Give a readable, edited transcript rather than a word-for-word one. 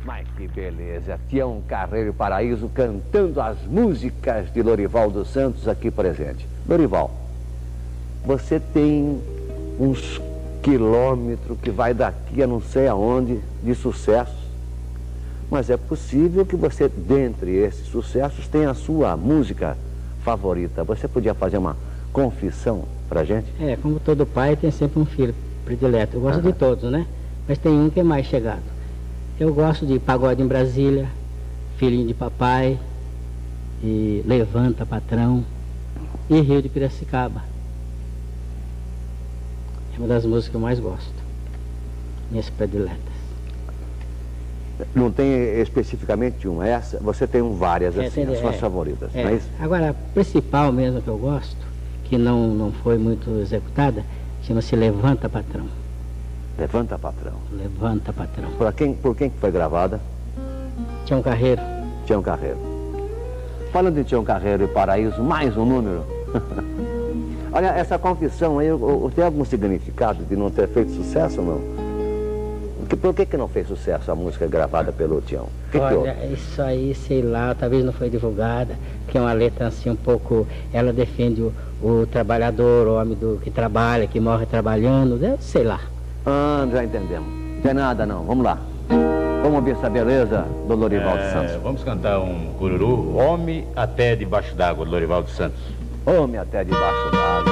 Mas que beleza, Tião Carreiro e Paraíso cantando as músicas de Lorival dos Santos aqui presente. Lorival, você tem uns quilômetros que vai daqui a não sei aonde de sucessos, mas é possível que você, dentre esses sucessos, tenha a sua música favorita. Você podia fazer uma confissão pra gente? Como todo pai tem sempre um filho predileto. Eu gosto de todos, né? Mas tem um que é mais chegado. Eu gosto de Pagode em Brasília, Filhinho de Papai, e Levanta Patrão, e Rio de Piracicaba. É uma das músicas que eu mais gosto, minhas prediletas. Não tem especificamente uma, essa? Você tem várias, assim, as suas favoritas, não é isso? Agora, a principal mesmo que eu gosto, que não foi muito executada, chama-se Levanta Patrão. Levanta Patrão. Levanta Patrão. Por quem que foi gravada? Tião Carreiro. Tião Carreiro. Falando em Tião Carreiro e Paraíso, mais um número. Olha, essa confissão aí, tem algum significado de não ter feito sucesso ou não? Por que não fez sucesso a música gravada pelo Tião? Olha, isso aí, sei lá, talvez não foi divulgada, porque é uma letra assim um pouco, ela defende o trabalhador, o homem que trabalha, que morre trabalhando, sei lá. Já entendemos. Não tem nada não, vamos lá. Vamos ouvir essa beleza do Lorival dos Santos. Vamos cantar um cururu, Homem Até Debaixo d'Água, do Lorival dos Santos. Homem Até Debaixo d'Água.